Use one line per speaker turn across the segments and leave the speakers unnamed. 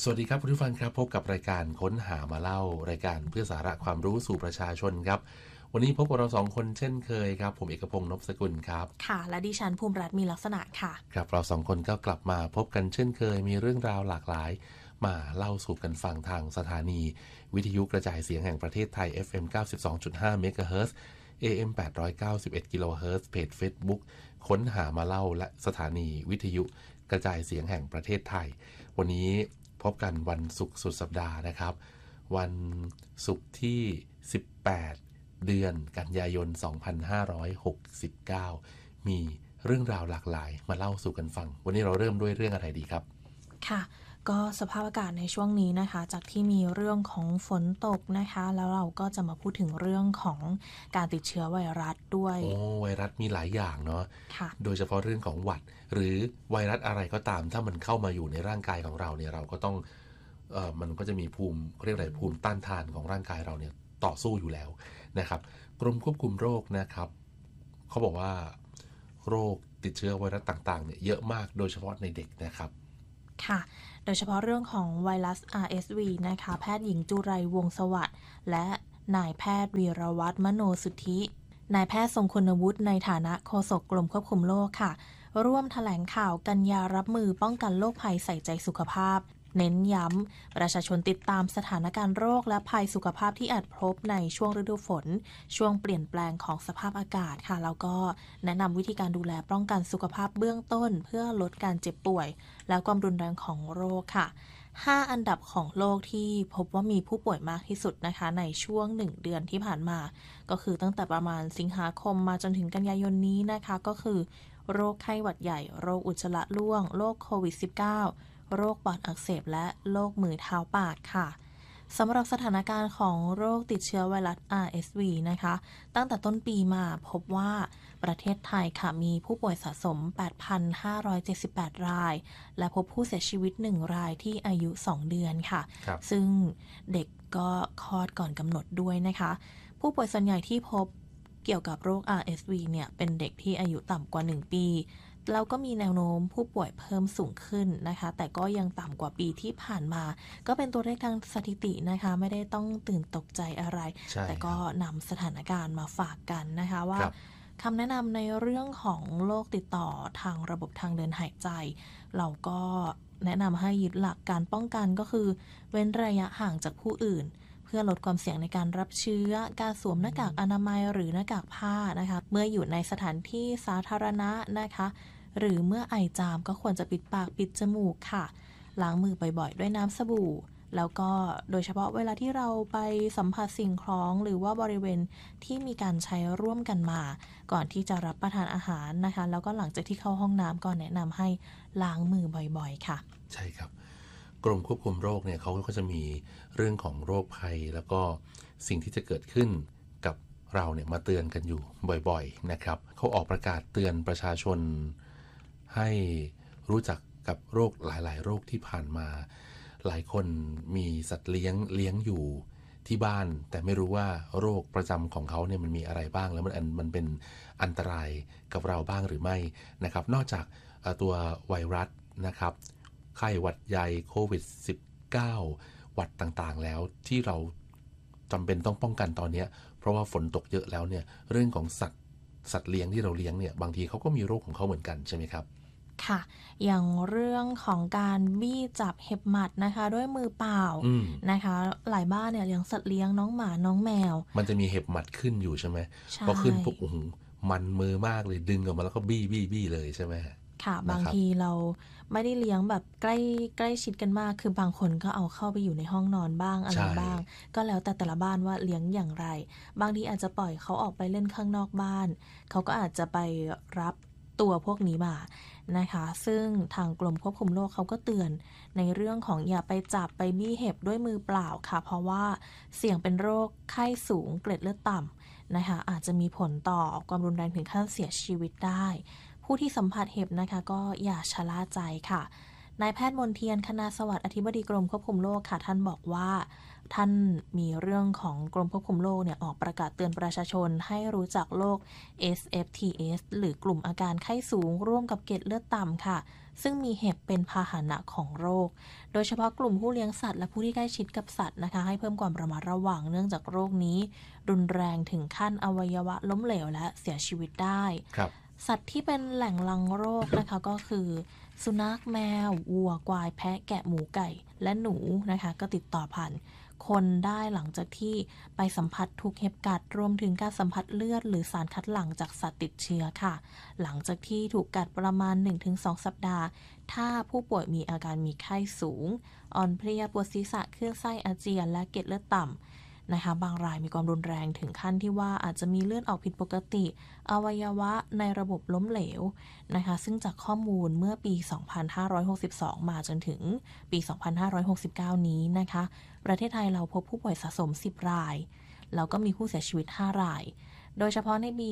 สวัสดีครับคุณผู้ฟังครับพบกับรายการค้นหามาเล่ารายการเพื่อสาระความรู้สู่ประชาชนครับวันนี้พบกับเราสองคนเช่นเคยครับผมเอกพงษ์นพสกุลครับ
ค่ะและดิฉันภูมิรัตน์มีลักษณะค่ะ
ครับเราสองคนก็กลับมาพบกันเช่นเคยมีเรื่องราวหลากหลายมาเล่าสู่กันฟังทางสถานีวิทยุกระจายเสียงแห่งประเทศไทย FM 92.5 เมกะเฮิรตซ์ AM 891 กิโลเฮิรตซ์เพจ Facebook ค้นหามาเล่าและสถานีวิทยุกระจายเสียงแห่งประเทศไทยวันนี้พบกันวันศุกร์สุดสัปดาห์นะครับวันศุกร์ที่18เดือนกันยายน2569มีเรื่องราวหลากหลายมาเล่าสู่กันฟังวันนี้เราเริ่มด้วยเรื่องอะไรดีครับ
ค่ะก็สภาพอากาศในช่วงนี้นะคะจากที่มีเรื่องของฝนตกนะคะแล้วเราก็จะมาพูดถึงเรื่องของการติดเชื้อไวรัสด้วย
ไวรัสมีหลายอย่างเนาะ
ค่ะ
โดยเฉพาะเรื่องของหวัดหรือไวรัสอะไรก็ตามถ้ามันเข้ามาอยู่ในร่างกายของเราเนี่ยเราก็ต้องมันก็จะมีภูมิเรียกอะไรภูมิต้านทานของร่างกายเราเนี่ยต่อสู้อยู่แล้วนะครับกรมควบคุมโรคนะครับเขาบอกว่าโรคติดเชื้อไวรัสต่างๆเนี่ยเยอะมากโดยเฉพาะในเด็กนะครับ
ค่ะโดยเฉพาะเรื่องของไวรัส RSV นะคะแพทย์หญิงจุไรวงศ์สวัสดิ์และนายแพทย์วีรวัฒน์มโนสุทธินายแพทย์ทรงคุณวุฒิในฐานะโฆษกกรมควบคุมโรคค่ะร่วมแถลงข่าวกันยารับมือป้องกันโรคภัยใส่ใจสุขภาพเน้นย้ำประชาชนติดตามสถานการณ์โรคและภัยสุขภาพที่อาจพบในช่วงฤดูฝนช่วงเปลี่ยนแปลงของสภาพอากาศค่ะแล้วก็แนะนำวิธีการดูแลป้องกันสุขภาพเบื้องต้นเพื่อลดการเจ็บป่วยและความรุนแรงของโรคค่ะ5อันดับของโลกที่พบว่ามีผู้ป่วยมากที่สุดนะคะในช่วง1เดือนที่ผ่านมาก็คือตั้งแต่ประมาณสิงหาคมมาจนถึงกันยายนนี้นะคะก็คือโรคไข้หวัดใหญ่โรคอุจจาระร่วงโรคโควิด -19 โรคปอดอักเสบและโรคมือเท้าปากค่ะสำหรับสถานการณ์ของโรคติดเชื้อไวรัส RSV นะคะตั้งแต่ต้นปีมาพบว่าประเทศไทยค่ะมีผู้ป่วยสะสม 8,578 รายและพบผู้เสียชีวิต1รายที่อายุ2เดือนค่ะซึ่งเด็กก็คลอดก่อนกำหนดด้วยนะคะผู้ป่วยส่วนใหญ่ที่พบเกี่ยวกับโรค RSV เนี่ยเป็นเด็กที่อายุต่ำกว่า1ปีแล้วก็มีแนวโน้มผู้ป่วยเพิ่มสูงขึ้นนะคะแต่ก็ยังต่ำกว่าปีที่ผ่านมาก็เป็นตัวเลขทางสถิตินะคะไม่ได้ต้องตื่นตกใจอะไรแต่ก็นำสถานการณ์มาฝากกันนะคะว่าคำแนะนำในเรื่องของโรคติดต่อทางระบบทางเดินหายใจเราก็แนะนำให้ยึดหลักการป้องกันก็คือเว้นระยะห่างจากผู้อื่นเพื่อลดความเสี่ยงในการรับเชื้อการสวมหน้ากากอนามัยหรือหน้ากากผ้านะคะเมื่ออยู่ในสถานที่สาธารณะนะคะหรือเมื่อไอจามก็ควรจะปิดปากปิดจมูกค่ะล้างมือบ่อยๆด้วยน้ำสบู่แล้วก็โดยเฉพาะเวลาที่เราไปสัมผัสสิ่งของหรือว่าบริเวณที่มีการใช้ร่วมกันมาก่อนที่จะรับประทานอาหารนะคะแล้วก็หลังจากที่เข้าห้องน้ำก็แนะนำให้ล้างมือบ่อยๆค่ะ
ใช่ครับกรมควบคุมโรคเนี่ยเขาก็จะมีเรื่องของโรคภัยแล้วก็สิ่งที่จะเกิดขึ้นกับเราเนี่ยมาเตือนกันอยู่บ่อยๆนะครับเขาออกประกาศเตือนประชาชนให้รู้จักกับโรคหลายๆโรคที่ผ่านมาหลายคนมีสัตว์เลี้ยงอยู่ที่บ้านแต่ไม่รู้ว่าโรคประจำของเขาเนี่ยมันมีอะไรบ้างแล้วมันเป็นอันตรายกับเราบ้างหรือไม่นะครับนอกจากตัวไวรัสนะครับไข้หวัดใหญ่โควิด -19 หวัดต่างๆแล้วที่เราจำเป็นต้องป้องกันตอนนี้เพราะว่าฝนตกเยอะแล้วเนี่ยเรื่องของสัตว์เลี้ยงที่เราเลี้ยงเนี่ยบางทีเขาก็มีโรคของเขาเหมือนกันใช่ไหมครับ
ค่ะอย่างเรื่องของการบี้จับเห็บหมัดนะคะด้วยมือเปล่านะคะหลายบ้านเนี่ยเลี้ยงสัตว์เลี้ยงน้องหมาน้องแมว
มันจะมีเห็บหมัดขึ้นอยู่ใช่ไหมพอขึ้นปุ๊บโอ้โหมันมือมากเลยดึงออกมาแล้วก็บี้เลยใช่ไหม
ค่ะบางทีเราไม่ได้เลี้ยงแบบใกล้ชิดกันมากคือบางคนก็เอาเข้าไปอยู่ในห้องนอนบ้างอะไรบ้างก็แล้วแต่ละบ้านว่าเลี้ยงอย่างไรบางทีอาจจะปล่อยเขาออกไปเล่นข้างนอกบ้านเขาก็อาจจะไปรับตัวพวกนี้มานะคะซึ่งทางกรมควบคุมโรคเขาก็เตือนในเรื่องของอย่าไปจับไปบี้เห็บด้วยมือเปล่าค่ะเพราะว่าเสี่ยงเป็นโรคไข้สูงเกล็ดเลือดต่ำนะคะอาจจะมีผลต่อความรุนแรงถึงขั้นเสียชีวิตได้ผู้ที่สัมผัสเห็บนะคะก็อย่าชะล่าใจค่ะนายแพทย์มนเทียนคณาสวัสดิ์อธิบดีกรมควบคุมโรคค่ะท่านบอกว่าท่านมีเรื่องของกรมควบคุมโรคเนี่ยออกประกาศเตือนประชาชนให้รู้จักโรค SFTS หรือกลุ่มอาการไข้สูงร่วมกับเกล็ดเลือดต่ำค่ะซึ่งมีเห็บเป็นพาหนะของโรคโดยเฉพาะกลุ่มผู้เลี้ยงสัตว์และผู้ที่ใกล้ชิดกับสัตว์นะคะให้เพิ่มความระมัดระวังเนื่องจากโรคนี้รุนแรงถึงขั้นอวัยวะล้มเหลวและเสียชีวิตได้สัตว์ที่เป็นแหล่งรังโรคนะคะก็คือสุนัขแมววัวควายแพะแกะหมูไก่และหนูนะคะก็ติดต่อผ่านคนได้หลังจากที่ไปสัมผัสถูกเห็บกัดรวมถึงการสัมผัสเลือดหรือสารคัดหลั่งจากสัตว์ติดเชื้อค่ะหลังจากที่ถูกกัดประมาณ 1-2 สัปดาห์ถ้าผู้ป่วยมีอาการมีไข้สูงอ่อนเพลียปวดศีรษะคลื่นไส้อาเจียนและเกล็ดเลือดต่ำนะคะบางรายมีความรุนแรงถึงขั้นที่ว่าอาจจะมีเลือดออกผิดปกติอวัยวะในระบบล้มเหลวนะคะซึ่งจากข้อมูลเมื่อปี 2562 มาจนถึงปี 2569 นี้นะคะประเทศไทยเราพบผู้ป่วยสะสม 10 รายแล้วก็มีผู้เสียชีวิต 5 รายโดยเฉพาะในปี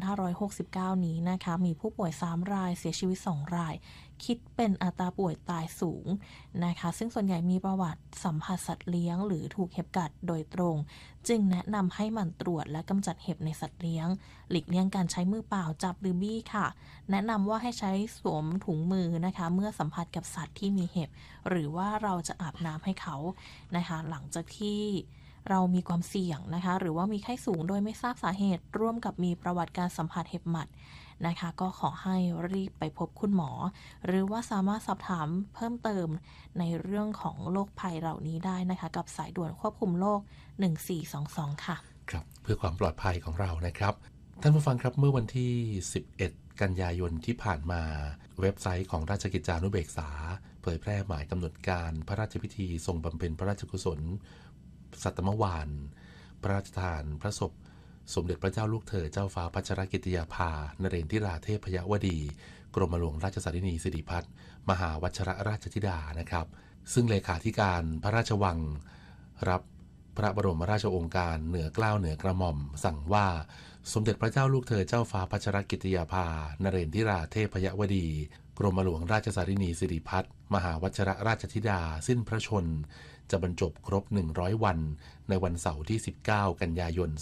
2569 นี้นะคะมีผู้ป่วย 3 รายเสียชีวิต 2 รายคิดเป็นอัตราป่วยตายสูงนะคะซึ่งส่วนใหญ่มีประวัติสัมผัสสัตว์เลี้ยงหรือถูกเห็บกัดโดยตรงจึงแนะนำให้หมั่นตรวจและกำจัดเห็บในสัตว์เลี้ยงหลีกเลี่ยงการใช้มือเปล่าจับหรือบี้ค่ะแนะนำว่าให้ใช้สวมถุงมือนะคะเมื่อสัมผัสกับสัตว์ที่มีเห็บหรือว่าเราจะอาบน้ำให้เขานะคะหลังจากที่เรามีความเสี่ยงนะคะหรือว่ามีไข้สูงโดยไม่ทราบสาเหตุร่วมกับมีประวัติการสัมผัสเห็บหมัดนะคะก็ขอให้รีบไปพบคุณหมอหรือว่าสามารถสอบถามเพิ่มเติมในเรื่องของโรคภัยเหล่านี้ได้นะคะกับสายด่วนควบคุมโรค1422ค่ะ
ครับเพื่อความปลอดภัยของเรานะครับท่านผู้ฟังครับเมื่อวันที่11กันยายนที่ผ่านมาเว็บไซต์ของราชกิจจานุเบกษาเผยแพร่หมายกำหนดการพระราชพิธีทรงบำเพ็ญพระราชกุศลสัตมวานพระราชทานพระศพสมเด็จพระเจ้าลูกเธอเจ้าฟ้าพัชรกิติยาภานเรนทิราเทพยวดีกรมหลวงราชสารินีสิริพัฒน์มหาวชรราชธิดานะครับซึ่งเลขาธิการพระราชวังรับพระบรมราชโองการเหนือเกล้าเหนือกระหม่อมสั่งว่าสมเด็จพระเจ้าลูกเธอเจ้าฟ้าพัชรกิติยาภานเรนทิราเทพยวดีกรมหลวงราชสารินีสิริพัฒน์มหาวชรราชธิดาสิ้นพระชนจะบรรจบครบ100วันในวันเสาร์ที่19กันยายน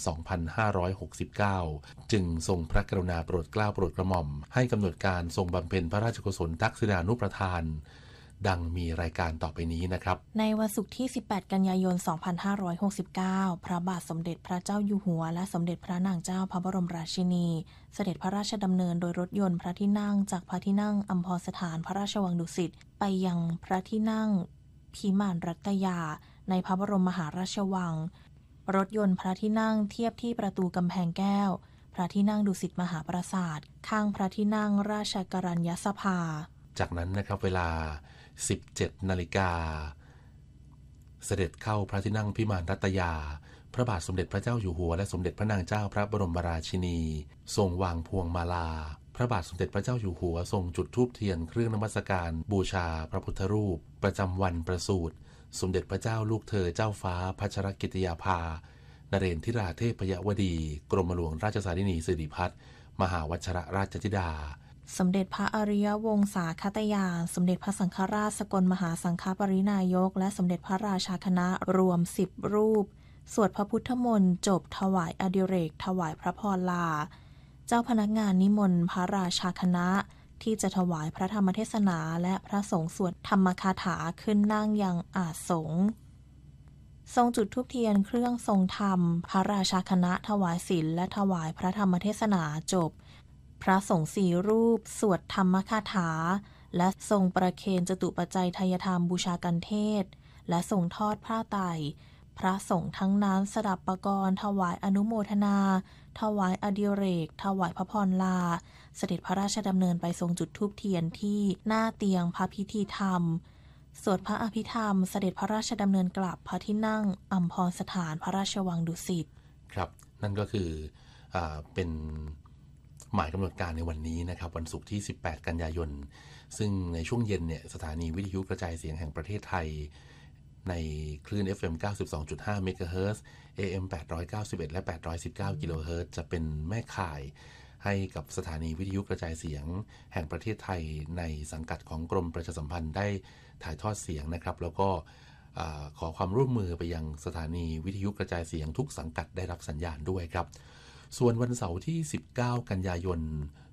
2569จึงทรงพระกรุณาโปรดเกล้าโปรดกระหม่อมให้กำหนดการทรงบำเพ็ญพระราชกุศลทักษิณานุประทานดังมีรายการต่อไปนี้นะครับ
ในวันศุกร์ที่18กันยายน2569พระบาทสมเด็จพระเจ้าอยู่หัวและสมเด็จพระนางเจ้าพระบรมราชินีเสด็จพระราชดำเนินโดยรถยนต์พระที่นั่งจากพระที่นั่งอัมพรสถานพระราชวังดุสิตไปยังพระที่นั่งพิมานรัตยาในพระบรมมหาราชวังรถยนต์พระที่นั่งเทียบที่ประตูกำแพงแก้วพระที่นั่งดุสิตมหาปราสาทข้างพระที่นั่งราชกรัญญสภา
จากนั้นนะครับเวลา17 นาฬิกาเสด็จเข้าพระที่นั่งพิมานรัตยาพระบาทสมเด็จพระเจ้าอยู่หัวและสมเด็จพระนางเจ้าพระบรมราชินีทรงวางพวงมาลาพระบาทสมเด็จพระเจ้าอยู่หัวทรงจุดธูปเทียนเครื่องนมัสการบูชาพระพุทธรูปประจำวันประสูติสมเด็จพระเจ้าลูกเธอเจ้าฟ้าพัชรกิติยาภานเรนทิราเทพยวดีกรมหลวงราชสารินีสิริพัฒน์มหาวชรราชธิดา
สมเด็จพระอริยวงศาคตยานสมเด็จพระสังฆราชสกลมหาสังฆปรินายกและสมเด็จพระราชาคณะรวม10รูปสวดพระพุทธมนต์จบถวายอดิเรกถวายพระพรลาเจ้าพนักงานนิมนต์พระราชาคณะที่จะถวายพระธรรมเทศนาและพระสงฆ์สวดธรรมคาถาขึ้นนั่งยังอาสงฆ์ทรงจุดธูปเทียนเครื่องทรงธรรมพระราชาคณะถวายศีลและถวายพระธรรมเทศนาจบพระสงฆ์4รูปสวดธรรมคาถาและทรงประเคนจตุปัจจัยทายธรรมบูชากันเทศและทรงทอดผ้าไตรพระสงฆ์ทั้งนั้นสดับปกรณ์ถวายอนุโมทนาถวายอดิเรกถวายพระพรลาเสด็จพระราชดำเนินไปทรงจุดธูปเทียนที่หน้าเตียงพระพิธีธรรมสวดพระอภิธรรมเสด็จพระราชดำเนินกลับพระที่นั่งอัมพรสถานพระราชวังดุสิต
ครับนั่นก็คือเป็นหมายกำหนดการในวันนี้นะครับวันศุกร์ที่18กันยายนซึ่งในช่วงเย็นเนี่ยสถานีวิทยุกระจายเสียงแห่งประเทศไทยในคลื่น FM 92.5 เมกะเฮิรตซ์ AM 891 และ 819 กิโลเฮิรตซ์จะเป็นแม่ข่ายให้กับสถานีวิทยุกระจายเสียงแห่งประเทศไทยในสังกัดของกรมประชาสัมพันธ์ได้ถ่ายทอดเสียงนะครับแล้วก็ขอความร่วมมือไปยังสถานีวิทยุกระจายเสียงทุกสังกัดได้รับสัญญาณด้วยครับส่วนวันเสาร์ที่19กันยายน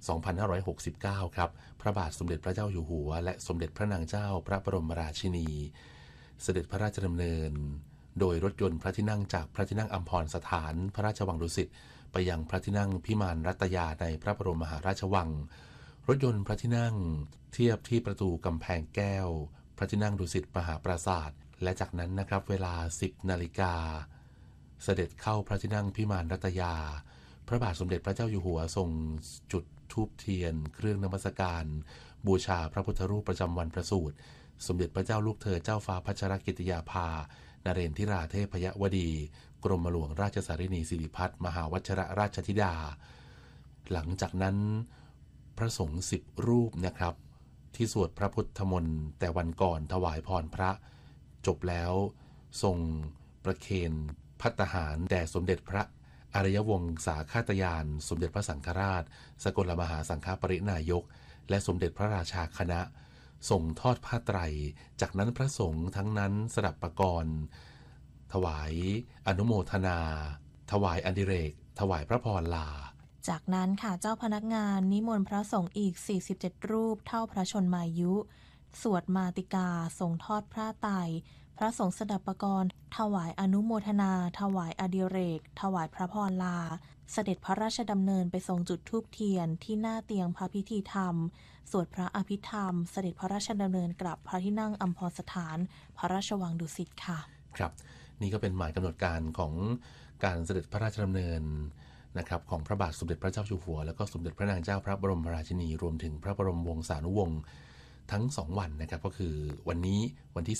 2569ครับพระบาทสมเด็จพระเจ้าอยู่หัวและสมเด็จพระนางเจ้าพระบรมราชินีเสด็จพระราชดำเนินโดยรถยนต์พระที่นั่งจากพระที่นั่งอัมพรสถานพระราชวังดุสิตไปยังพระที่นั่งพิมานรัตยาในพระบรมมหาราชวังรถยนต์พระที่นั่งเทียบที่ประตูกำแพงแก้วพระที่นั่งดุสิตมหาปราสาทและจากนั้นนะครับเวลา 10 นาฬิกาเสด็จเข้าพระที่นั่งพิมานรัตยาพระบาทสมเด็จพระเจ้าอยู่หัวทรงจุดธูปเทียนเครื่องนมัสการบูชาพระพุทธรูปประจำวันประสูติสมเด็จพระเจ้าลูกเธอเจ้าฟ้าพัชรกิติยาภานเรนทิราเทพยวดีกรมหลวงราชสารินีสิริพัฒน์มหาวชรราชธิดาหลังจากนั้นพระสงฆ์10 รูปนะครับที่สวดพระพุทธมนต์แต่วันก่อนถวายพรพระจบแล้วทรงประเคนภัตตาหารแด่สมเด็จพระอารยวงศาคาตยานสมเด็จพระสังฆราชสกลมหาสังฆปรินายกและสมเด็จพระราชาคณะส่งทอดผ้าไตรจากนั้นพระสงฆ์ทั้งนั้นสดับประกรณ์ถวายอนุโมทนาถวายอดิเรกถวายพระพรลา
จากนั้นค่ะเจ้าพนักงานนิมนต์พระสงฆ์อีก47รูปเท่าพระชนมายุสวดมาติกาส่งทอดพระไตรพระสงฆ์สดับประกรณ์ถวายอนุโมทนาถวายอดิเรกถวายพระพรลาเสด็จพระราชดำเนินไปทรงจุดธูปเทียนที่หน้าเตียงพระพิธีธรรมสวดพระอภิธรรมเสด็จพระราชดำเนินกลับพระที่นั่งอัมพรสถานพระราชวังดุสิตค่ะ
ครับนี่ก็เป็นหมายกำหนดการของการเสด็จพระราชดำเนินนะครับของพระบาทสมเด็จพระเจ้าอยู่หัวและก็สมเด็จพระนางเจ้าพระบรมราชินีรวมถึงพระบรมวงศานุวงศ์ทั้ง2วันนะครับก็คือวันนี้วันที่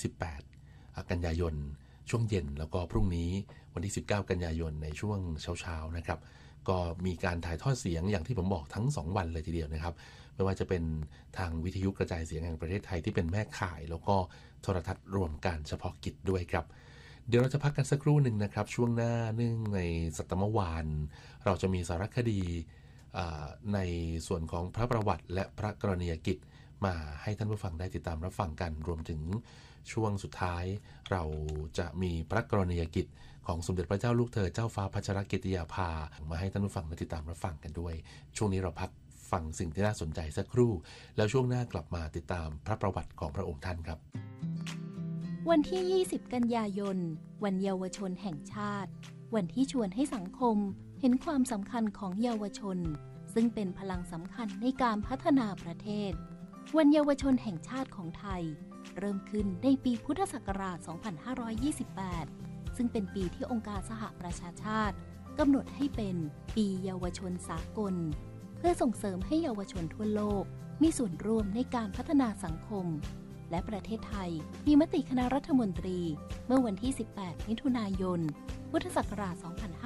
18กันยายนช่วงเย็นแล้วก็พรุ่งนี้วันที่19กันยายนในช่วงเช้าๆนะครับก็มีการถ่ายทอดเสียงอย่างที่ผมบอกทั้ง2วันเลยทีเดียวนะครับไม่ว่าจะเป็นทางวิทยุกระจายเสียงแห่งประเทศไทยที่เป็นแม่ข่ายแล้วก็โทรทัศน์รวมการเฉพาะกิจด้วยครับเดี๋ยวเราจะพักกันสักครู่หนึ่งนะครับช่วงหน้าเนื่องในสัตมวานเราจะมีสารคดีในส่วนของพระประวัติและพระกรณียกิจมาให้ท่านผู้ฟังได้ติดตามรับฟังกันรวมถึงช่วงสุดท้ายเราจะมีพระกรณียกิจของสมเด็จพระเจ้าลูกเธอเจ้าฟ้าพัชรกิติยาภามาให้ท่านผู้ฟังได้ติดตามรับฟังกันด้วยช่วงนี้เราพักฟังสิ่งที่น่าสนใจสักครู่แล้วช่วงหน้ากลับมาติดตามพระประวัติของพระองค์ท่านครับ
วันที่ 20 กันยายน วันเยาวชนแห่งชาติวันที่ชวนให้สังคมเห็นความสำคัญของเยาวชนซึ่งเป็นพลังสำคัญในการพัฒนาประเทศวันเยาวชนแห่งชาติของไทยเริ่มขึ้นในปีพุทธศักราช 2528 ซึ่งเป็นปีที่องค์การสหประชาชาติกำหนดให้เป็นปีเยาวชนสากลเพื่อส่งเสริมให้เยาวชนทั่วโลกมีส่วนร่วมในการพัฒนาสังคมและประเทศไทยมีมติคณะรัฐมนตรีเมื่อวันที่ 18 มิถุนายน พุทธศักราช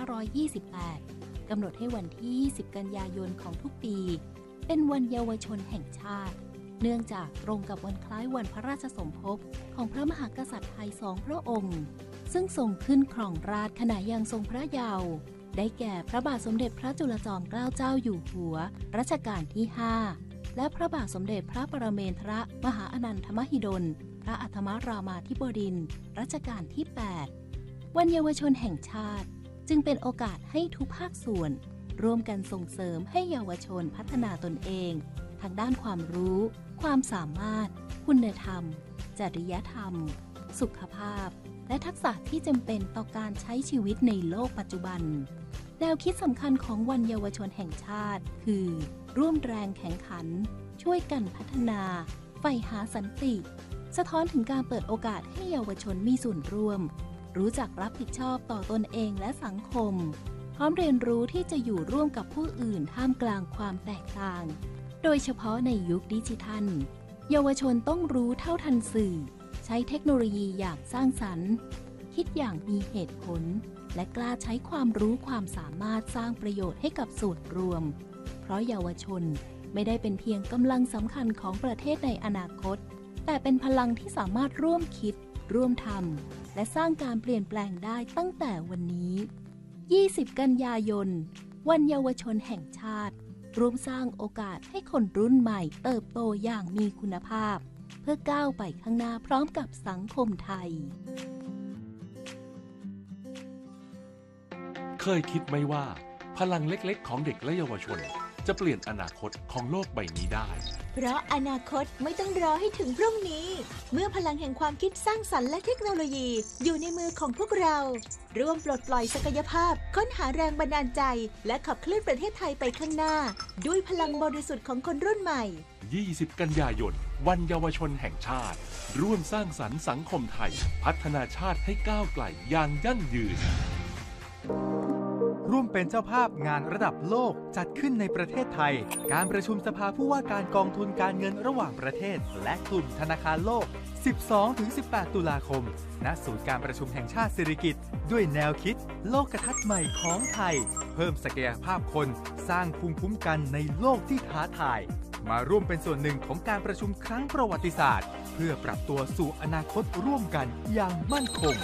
2528 กำหนดให้วันที่ 20 กันยายนของทุกปีเป็นวันเยาวชนแห่งชาติเนื่องจากตรงกับวันคล้ายวันพระราชสมภพของพระมหากษัตริย์ไทย2 พระองค์ซึ่งทรงขึ้นครองราชย์ขณะยังทรงพระเยาว์ได้แก่พระบาทสมเด็จพระจุลจอมเกล้าเจ้าอยู่หัวรัชกาลที่ 5และพระบาทสมเด็จพระปรเมนทรมหาอนันทมหิดลพระอัฏฐมรามาธิบดินทร์รัชกาลที่ 8 วันเยาวชนแห่งชาติจึงเป็นโอกาสให้ทุกภาคส่วนร่วมกันส่งเสริมให้เยาวชนพัฒนาตนเองทางด้านความรู้ความสามารถคุณธรรมจริยธรรมสุขภาพและทักษะที่จำเป็นต่อการใช้ชีวิตในโลกปัจจุบันแนวคิดสำคัญของวันเยาวชนแห่งชาติคือร่วมแรงแข่งขันช่วยกันพัฒนาใฝ่หาสันติสะท้อนถึงการเปิดโอกาสให้เยาวชนมีส่วนร่วมรู้จักรับผิดชอบต่อตนเองและสังคมพร้อมเรียนรู้ที่จะอยู่ร่วมกับผู้อื่นท่ามกลางความแตกต่างโดยเฉพาะในยุคดิจิทัลเยาวชนต้องรู้เท่าทันสื่อใช้เทคโนโลยีอย่างสร้างสรรค์คิดอย่างมีเหตุผลและกล้าใช้ความรู้ความสามารถสร้างประโยชน์ให้กับส่วนรวมเพราะเยาวชนไม่ได้เป็นเพียงกำลังสำคัญของประเทศในอนาคตแต่เป็นพลังที่สามารถร่วมคิดร่วมทำและสร้างการเปลี่ยนแปลงได้ตั้งแต่วันนี้20 กันยายนวันเยาวชนแห่งชาติร่วมสร้างโอกาสให้คนรุ่นใหม่เติบโตอย่างมีคุณภาพเพื่อก้าวไปข้างหน้าพร้อมกับสังคมไทย
เคยคิดไหมว่าภพลังเล็กๆของเด็กและเยาวชนจะเปลี่ยนอนาคตของโลกใบนี้ได้
เพราะอนาคตไม่ต้องรอให้ถึงพรุ่งนี้เมื่อพลังแห่งความคิดสร้างสรรค์และเทคโนโลยีอยู่ในมือของพวกเราร่วมปลดปล่อยศักยภาพค้นหาแรงบันดาลใจและขับเคลื่อนประเทศไทยไปข้างหน้าด้วยพลังบริสุทธิ์ของคนรุ่นใหม่
20 กันยายนวันเยาวชนแห่งชาติร่วมสร้างสรรค์สังคมไทยพัฒนาชาติให้ก้าวไกลอย่างยั่งยืน
ร่วมเป็นเจ้าภาพงานระดับโลกจัดขึ้นในประเทศไทยการประชุมสภาผู้ว่าการกองทุนการเงินระหว่างประเทศและกลุ่มธนาคารโลก 12-18 ตุลาคมณศูนย์การประชุมแห่งชาติสิริกิติ์ด้วยแนวคิดโลกทัศน์ใหม่ของไทยเพิ่มศักยภาพคนสร้างภูมิคุ้มกันในโลกที่ท้าทายมาร่วมเป็นส่วนหนึ่งของการประชุมครั้งประวัติศาสตร์เพื่อปรับตัวสู่อนาคตร่วมกันอย่างมั่นคง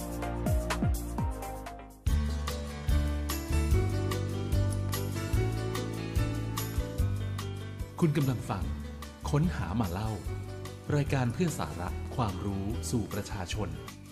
คุณกำลังฟังค้นหามาเล่ารายการเพื่อสาระความรู้สู่ประชาชน